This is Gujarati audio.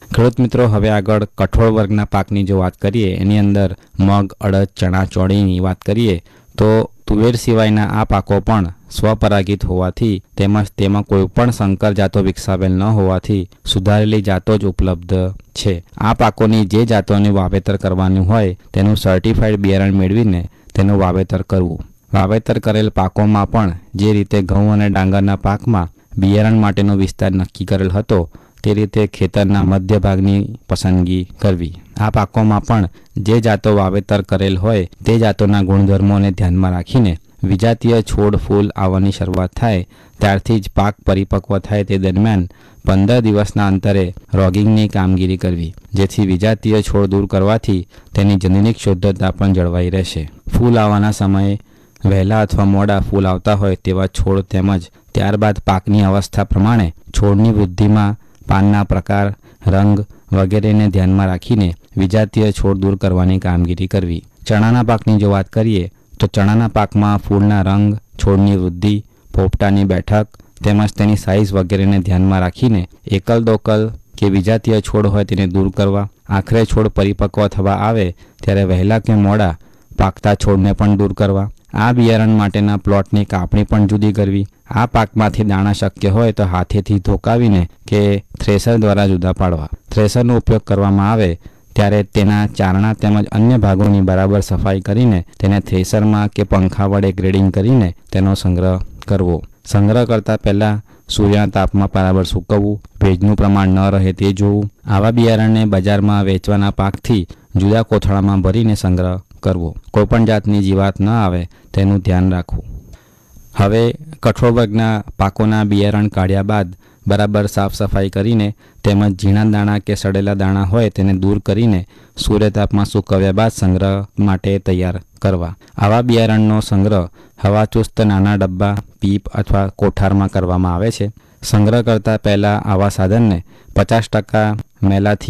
ખેડૂત મિત્રો, હવે આગળ કઠોળ વર્ગના પાકની જો વાત કરીએ, એની અંદર મગ, અડદ, ચણા, ચોળીની વાત કરીએ તો તુવેર સિવાયના આ પાકો પણ સ્વપરાગિત હોવાથી તેમજ તેમાં કોઈ પણ સંકર જાતો વિકસાવેલ ન હોવાથી સુધારેલી જાતો જ ઉપલબ્ધ છે. આ પાકોની જે જાતોનું વાવેતર કરવાનું હોય તેનું સર્ટિફાઈડ બિયારણ મેળવીને તેનું વાવેતર કરવું. વાવેતર કરેલ પાકોમાં પણ જે રીતે ઘઉં અને ડાંગરના પાકમાં બિયારણ માટેનો વિસ્તાર નક્કી કરેલ હતો તે રીતે ખેતરના મધ્ય ભાગની પસંદગી કરવી. આ પાકોમાં પણ જે જાતો વાવેતર કરેલ હોય તે જાતોના ગુણધર્મોને ધ્યાનમાં રાખીને વિજાતીય છોડ ફૂલ આવવાની શરૂઆત થાય ત્યારથી જ પાક પરિપક્વ થાય તે દરમિયાન 15 દિવસના અંતરે રોગિંગની કામગીરી કરવી, જેથી વિજાતીય છોડ દૂર કરવાથી તેની જનનિક શુદ્ધતા પણ જળવાઈ રહેશે. ફૂલ આવવાના સમયે વહેલા અથવા મોડા ફૂલ આવતા હોય તેવા છોડ તેમજ ત્યારબાદ પાકની અવસ્થા પ્રમાણે છોડની વૃદ્ધિમાં પાનના પ્રકાર, રંગ વગેરેને ધ્યાનમાં રાખીને વિજાતીય છોડ દૂર કરવાની કામગીરી કરવી. ચણાના પાકની જો વાત કરીએ તો ચણાના પાકમાં ફૂલના રંગ, છોડની વૃદ્ધિ, પોપટાની બેઠક તેમજ તેની સાઇઝ વગેરેને ધ્યાનમાં રાખીને એકલ દોકલ કે વિજાતીય છોડ હોય તેને દૂર કરવા. આખરે છોડ પરિપક્વ થવા આવે ત્યારે વહેલા કે મોડા પાકતા છોડને પણ દૂર કરવા. આ બિયારણ માટેના પ્લોટની કાપણી પણ જુદી કરવી. આ પાકમાંથી દાણા શક્ય હોય તો હાથેથી ધોકાવીને કે થ્રેસર દ્વારા જુદા પાડવા. થ્રેસરનો ઉપયોગ કરવામાં આવે ત્યારે તેના ચારણા તેમજ અન્ય ભાગોની બરાબર સફાઈ કરીને તેને થ્રેસરમાં કે પંખા વડે ગ્રેડિંગ કરીને તેનો સંગ્રહ કરવો. સંગ્રહ કરતાં પહેલાં સૂર્યના તાપમાં બરાબર સૂકવવું, ભેજનું પ્રમાણ ન રહે તે જોવું. આવા બિયારણને બજારમાં વેચવાના પાકથી જુદા કોથળામાં ભરીને સંગ્રહ કરવો. કોઈપણ જાતની જીવાત ન આવે તેનું ધ્યાન રાખવું. હવે કઠોળ વર્ગના પાકોના બિયારણ કાઢ્યા બાદ બરાબર સાફ સફાઈ કરીને તેમજ ઝીણા દાણા કે સડેલા દાણા હોય તેને દૂર કરીને સૂર્યતાપમાં સૂકવ્યા બાદ સંગ્રહ માટે તૈયાર કરવા. આવા બિયારણનો સંગ્રહ હવાચુસ્ત નાના ડબ્બા, પીપ અથવા કોઠારમાં કરવામાં આવે છે. સંગ્રહ કરતાં પહેલાં આવા સાધનને 50% મેલાથી